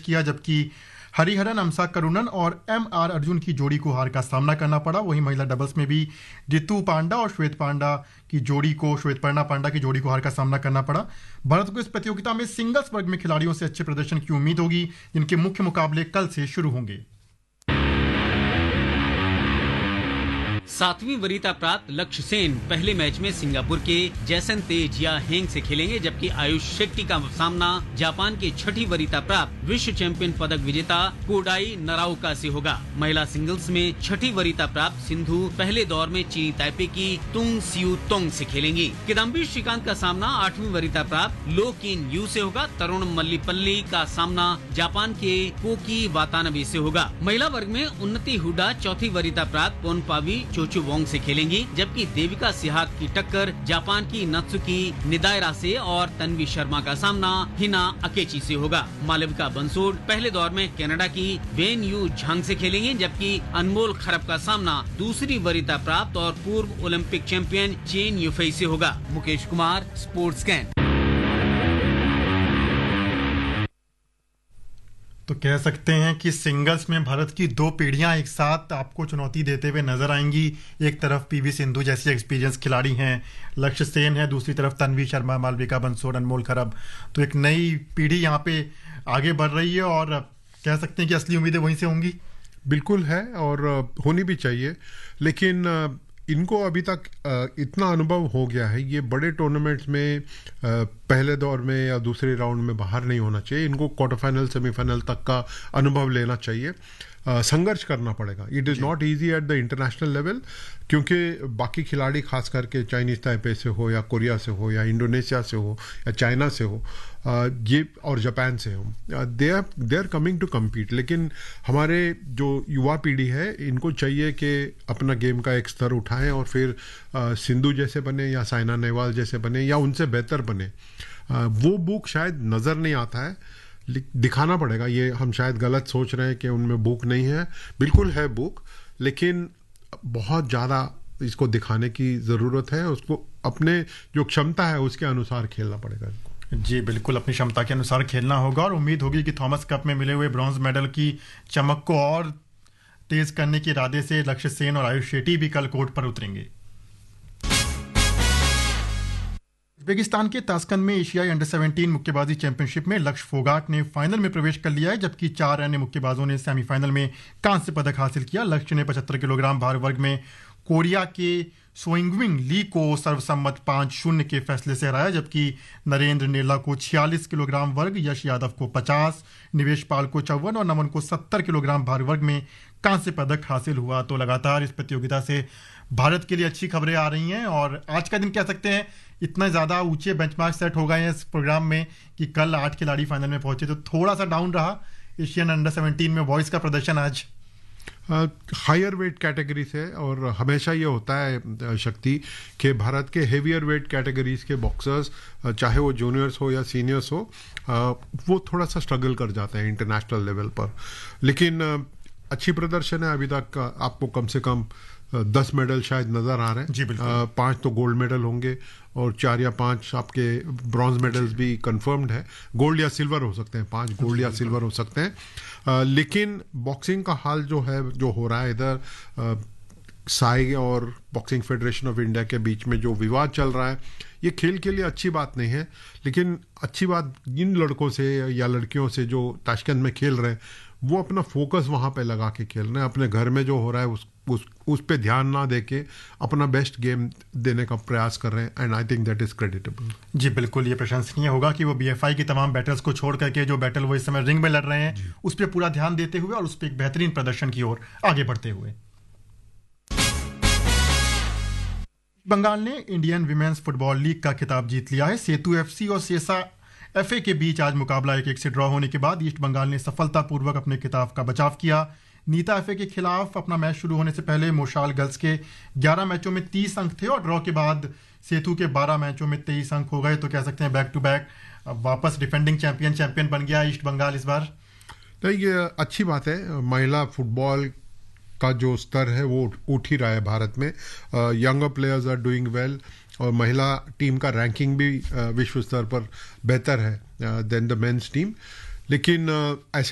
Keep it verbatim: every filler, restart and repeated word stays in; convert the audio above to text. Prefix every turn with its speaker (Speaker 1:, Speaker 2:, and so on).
Speaker 1: किया, जबकि हरिहरन अमसा करुणन और एम आर अर्जुन की जोड़ी को हार का सामना करना पड़ा। वहीं महिला डबल्स में भी रितु पांडा और श्वेत पांडा की जोड़ी को श्वेतपर्णा पांडा की जोड़ी को हार का सामना करना पड़ा। भारत को इस प्रतियोगिता में सिंगल्स वर्ग में खिलाड़ियों से अच्छे प्रदर्शन की उम्मीद होगी, जिनके मुख्य मुकाबले कल से शुरू होंगे।
Speaker 2: सातवीं वरीयता प्राप्त लक्ष्य सेन पहले मैच में सिंगापुर के जैसन तेजिया हेंग से खेलेंगे, जबकि आयुष शेट्टी का सामना जापान के छठी वरीयता प्राप्त विश्व चैंपियन पदक विजेता कोडाई नराओका से होगा। महिला सिंगल्स में छठी वरीयता प्राप्त सिंधु पहले दौर में चीनी ताइपे की तुंग सियू तोंग से खेलेंगी। किदाम्बी श्रीकांत का सामना आठवीं वरीयता प्राप्त लो किन यू से होगा। तरुण मल्लीपल्ली का सामना जापान के कोकी वातानबे से होगा। महिला वर्ग में उन्नति हुडा चौथी वरीयता प्राप्त पोनपावी चोचू वोंग से खेलेंगी, जबकि देविका सिहाग की टक्कर जापान की नत्सुकी निदायरा से और तन्वी शर्मा का सामना हिना अकेची से होगा। मालविका बंसोड पहले दौर में कनाडा की वेन यू झांग से खेलेंगे, जबकि अनमोल खरब का सामना दूसरी वरीयता प्राप्त और पूर्व ओलंपिक चैंपियन चेन युफई से होगा। Mukesh Kumar, sports can.
Speaker 1: तो कह सकते हैं कि सिंगल्स में भारत की दो पीढ़ियां एक साथ आपको चुनौती देते हुए नजर आएंगी। एक तरफ पीवी सिंधु जैसी एक्सपीरियंस खिलाड़ी हैं, लक्ष्य सेन है, दूसरी तरफ तन्वी शर्मा, मालविका बंसोड, अनमोल खरब। तो एक नई पीढ़ी यहाँ पे आगे बढ़ रही है और कह सकते हैं कि असली उम्मीदें वहीं से होंगी।
Speaker 3: बिल्कुल है और होनी भी चाहिए, लेकिन इनको अभी तक इतना अनुभव हो गया है, ये बड़े टूर्नामेंट्स में पहले दौर में या दूसरे राउंड में बाहर नहीं होना चाहिए। इनको क्वार्टर फाइनल सेमीफाइनल तक का अनुभव लेना चाहिए। संघर्ष करना पड़ेगा। It is not easy at the international level, क्योंकि बाकी खिलाड़ी खास करके चाइनीज ताइपे से हो या कोरिया से हो या इंडोनेशिया से हो या चाइना से हो, ये और जापान से हो, they are they are coming to compete. लेकिन हमारे जो युवा पीढ़ी है, इनको चाहिए कि अपना गेम का एक स्तर उठाएं और फिर सिंधु जैसे बने या साइना नेहवाल जैसे बने या उनसे बेहतर बने। वो बुक शायद नज़र नहीं आता है, दिखाना पड़ेगा। ये हम शायद गलत सोच रहे हैं कि उनमें बुक नहीं है, बिल्कुल है बुक, लेकिन बहुत ज़्यादा इसको दिखाने की ज़रूरत है। उसको अपने जो क्षमता है उसके अनुसार खेलना पड़ेगा।
Speaker 1: जी बिल्कुल, अपनी क्षमता के अनुसार खेलना होगा और उम्मीद होगी कि थॉमस कप में मिले हुए ब्रॉन्ज मेडल की चमक को और तेज करने के इरादे से लक्ष्य सेन और आयुष शेट्टी भी कल कोर्ट पर उतरेंगे। उज्बेकिस्तान के ताशकंद में एशियाई अंडर सत्रह मुक्केबाजी चैंपियनशिप में लक्ष्य फोगाट ने फाइनल में प्रवेश कर लिया है, जबकि चार अन्य मुक्केबाजों ने सेमीफाइनल में कांस्य पदक हासिल किया। लक्ष्य ने पचहत्तर किलोग्राम भार वर्ग में कोरिया के सोइंगविंग ली को सर्वसम्मत पाँच शून्य के फैसले से हराया, जबकि नरेंद्र नेला को छियालीस किलोग्राम वर्ग, यश यादव को पचास, निवेश पाल को चौवन और नमन को सत्तर किलोग्राम भार वर्ग में कांस्य पदक हासिल हुआ। तो लगातार इस प्रतियोगिता से भारत के लिए अच्छी खबरें आ रही हैं और आज का दिन कह सकते हैं इतना ज़्यादा ऊंचे बेंचमार्क सेट हो गए हैं इस प्रोग्राम में कि कल आठ खिलाड़ी फाइनल में पहुंचे, तो थोड़ा सा डाउन रहा एशियन अंडर सत्रह में बॉयज़ का प्रदर्शन आज।
Speaker 3: हायर वेट कैटेगरी से, और हमेशा ये होता है शक्ति कि भारत के हेवियर वेट कैटेगरीज के बॉक्सर्स, चाहे वो जूनियर्स हो या सीनियर्स हो, वो थोड़ा सा स्ट्रगल कर जाते हैं इंटरनेशनल लेवल पर। लेकिन अच्छी प्रदर्शन है अभी तक। आपको कम से कम दस मेडल शायद नजर आ रहे हैं।
Speaker 1: जी बिल्कुल।
Speaker 3: पांच तो गोल्ड मेडल होंगे और चार या पांच आपके ब्रॉन्ज मेडल्स भी कंफर्म्ड है। गोल्ड या सिल्वर हो सकते हैं, पांच गोल्ड या सिल्वर हो सकते हैं। आ, लेकिन बॉक्सिंग का हाल जो है, जो हो रहा है इधर, साई और बॉक्सिंग फेडरेशन ऑफ इंडिया के बीच में जो विवाद चल रहा है, ये खेल के लिए अच्छी बात नहीं है। लेकिन अच्छी बात इन लड़कों से या लड़कियों से जो ताशकंद में खेल रहे हैं, वो अपना फोकस वहां पे लगा के खेल रहे हैं। अपने घर में जो हो रहा है उस उस उस पे ध्यान ना देके अपना बेस्ट गेम देने का प्रयास कर रहे हैं, and I think that is creditable.
Speaker 1: जी बिल्कुल, ये प्रशंसनीय होगा कि वो बीएफआई की तमाम बैटल्स को छोड़ करके जो बैटल वो इस समय रिंग में लड़ रहे हैं उस पर पूरा ध्यान देते हुए और उस पर एक बेहतरीन प्रदर्शन की ओर आगे बढ़ते हुए। बंगाल ने इंडियन विमेंस फुटबॉल लीग का खिताब जीत लिया है। सेतु एफसी और सेसा एफए के बीच आज मुकाबला एक एक से ड्रॉ होने के बाद ईस्ट बंगाल ने सफलतापूर्वक अपने खिताब का बचाव किया। नीता एफए के खिलाफ अपना मैच शुरू होने से पहले मोशाल गर्ल्स के ग्यारह मैचों में तीस अंक थे और ड्रॉ के बाद सेतु के बारह मैचों में तेईस अंक हो गए। तो कह सकते हैं बैक टू बैक वापस डिफेंडिंग चैंपियन चैंपियन बन गया ईस्ट बंगाल इस बार।
Speaker 3: तो ये अच्छी बात है। महिला फुटबॉल का जो स्तर है वो उठ ही रहा है भारत में। Younger players are doing well और महिला टीम का रैंकिंग भी विश्व स्तर पर बेहतर है देन द मेंस टीम। लेकिन ऐसे